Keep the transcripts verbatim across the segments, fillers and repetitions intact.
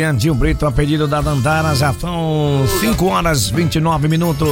Leandinho Brito, a pedido da Dandara, já são cinco horas e vinte e nove minutos.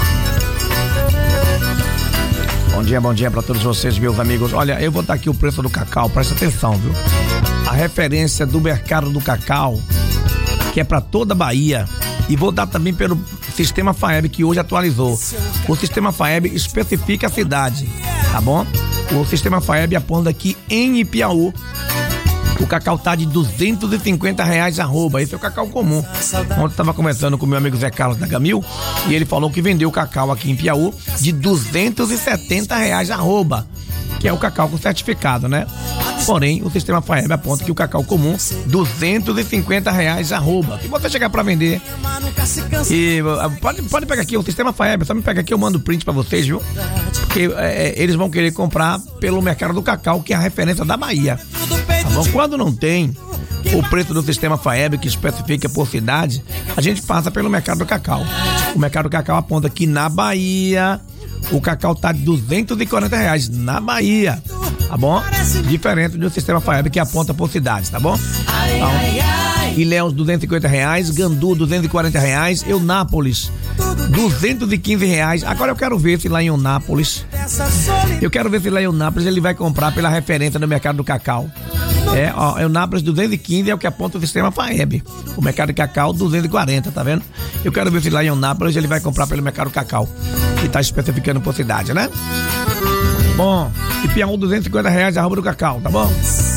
Bom dia, bom dia pra todos vocês, meus amigos. Olha, eu vou dar aqui o preço do cacau, presta atenção, viu? A referência do mercado do cacau, que é pra toda a Bahia, e vou dar também pelo sistema FAEB, que hoje atualizou. O sistema FAEB especifica a cidade, tá bom? O sistema FAEB aponta que em Ipiaú o cacau tá de duzentos e cinquenta reais arroba. Esse é o cacau comum. Ontem eu tava conversando com meu amigo Zé Carlos da Gamil e ele falou que vendeu o cacau aqui em Ipiaú de duzentos e setenta reais arroba, que é o cacau com certificado, né? Porém, o sistema FAEB aponta que o cacau comum, duzentos e cinquenta reais arroba. Se você chegar pra vender, e pode, pode pegar aqui o sistema FAEB, só me pega aqui, eu mando print pra vocês, viu? Porque é, eles vão querer comprar pelo mercado do cacau, que é a referência da Bahia. Tá bom? Quando não tem o preço do sistema FAEB, que especifica por cidade, a gente passa pelo mercado do cacau. O mercado do cacau aponta que na Bahia o cacau tá de duzentos e quarenta reais na Bahia, tá bom? Diferente do sistema FAEB, que aponta por cidades, tá bom? Então, Ilhéus duzentos e cinquenta reais, Gandu duzentos e quarenta reais, Eunápolis duzentos e quinze reais. Agora eu quero ver se lá em Eunápolis, eu quero ver se lá em Eunápolis ele vai comprar pela referência do mercado do cacau. É, ó, Eunápolis duzentos e quinze é o que aponta o sistema FAEB. O mercado de cacau duzentos e quarenta, tá vendo? Eu quero ver se lá em Eunápolis ele vai comprar pelo mercado do cacau, que tá especificando por cidade, né? Bom, Ipiaú duzentos e cinquenta reais arroba do cacau, tá bom?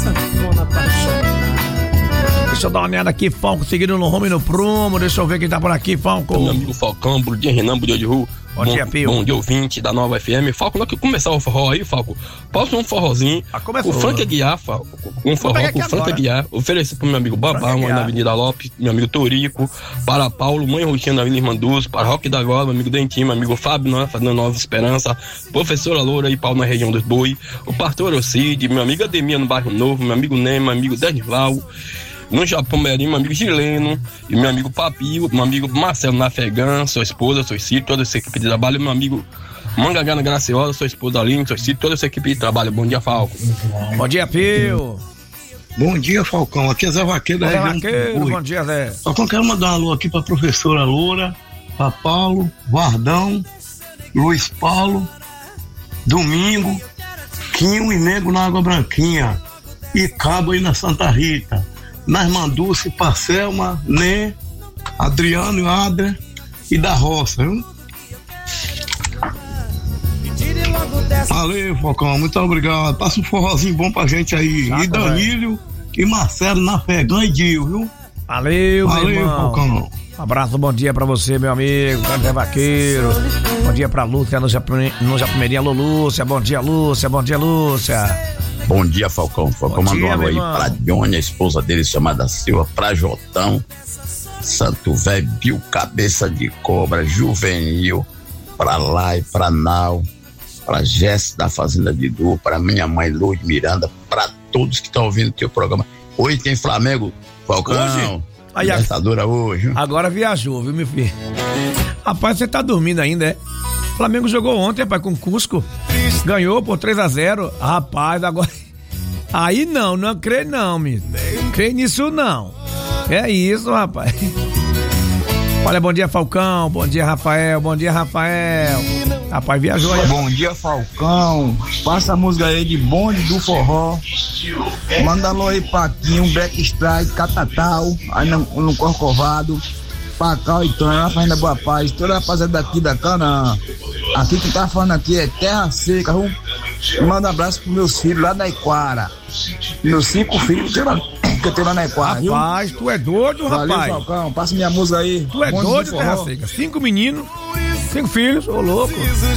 Deixa eu dar uma olhada aqui, Falco, seguindo no home e no prumo. Deixa eu ver quem tá por aqui, Falco. Meu amigo Falcão, bom dia, Renan, bom dia de rua. Bom, bom dia, Pio. Bom dia, ouvinte da Nova F M. Falco, na hora que começar o forró aí, Falco, posso um forrozinho. Ah, começou. O Frank Aguiar, Falco. Um forró com o Frank Aguiar. Oferecer pro meu amigo Babá, mãe na Avenida Lopes, meu amigo Torico, para Paulo, mãe Roxinha na Avenida Irmanduz, para Roque da Gola, meu amigo Dentinho, meu amigo Fábio, nós fazendo Nova Esperança, professora Loura e Paulo na região dos Boi, o pastor Ocide, meu amigo Ademir no Bairro Novo, meu amigo Nema, meu amigo Denislau, no Japão Merim, meu amigo Gileno e meu amigo Papio, meu amigo Marcelo Nafegan, sua esposa, sua filha, toda essa equipe de trabalho, meu amigo Mangagana Graciosa, sua esposa Aline, sua filha, toda essa equipe de trabalho. Bom dia, Falco. Bom dia, Pio. Bom dia, Falcão. Aqui é Zé Vaqueiro da região. Vaqueiro, bom dia, Zé. Falcão, quero mandar um alô aqui pra professora Loura, pra Paulo, Vardão, Luiz Paulo, Domingo, Quinho e Nego na Água Branquinha e Cabo aí na Santa Rita. Na Irmanduce, Parcelma, Né, Adriano e Adria e da Roça, viu? Valeu, Falcão, muito obrigado. Passa um forrozinho bom pra gente aí. Já, e Danilo e Marcelo Nafegan e Dio, viu? Valeu, Valeu, meu irmão. Falcão. Um abraço, bom dia pra você, meu amigo, Zé Vaqueiro. Bom dia pra Lúcia, no Japimeri. Alô, Lúcia, bom dia, Lúcia, bom dia, Lúcia. Bom dia, Falcão. Falcão Bom mandou dia, um alô aí irmão. pra Dione, a esposa dele chamada Silva, pra Jotão, Santo Velho, Bill Cabeça de Cobra, Juvenil, pra Lai, pra Nau, pra Jéssica da Fazenda de Du, pra minha mãe Lourdes Miranda, pra todos que estão ouvindo o teu programa. Hoje tem Flamengo, Falcão. Hoje? Aí, Libertadores hoje. Agora viajou, viu, meu filho? Rapaz, você tá dormindo ainda, é? O Flamengo jogou ontem, rapaz, com o Cusco. Ganhou por três a zero. Rapaz, agora... Aí não, não creio não, meu. Creio nisso não. É isso, rapaz. Olha, bom dia, Falcão. Bom dia, Rafael. Bom dia, Rafael. Rapaz, viajou aí. Bom dia, Falcão. Passa a música aí de Bonde do Forró. Manda alô aí pra Quinho, Black Strike, Catatal, aí no, no Corcovado, Pacau e Tonho, na Fazenda Boa Paz, toda a rapaziada daqui da Canaã. Aqui que tá falando aqui é Terra Seca, viu? Manda um abraço pros meus filhos lá da Iquara. Meus cinco filhos que eu, lá, que eu tenho lá na Iquara, viu? Rapaz, tu é doido, rapaz. Valeu, Falcão. Passa minha música aí. Tu é Bonde doido, do Terra Forró. Seca. Cinco meninos, cinco filhos, ô louco.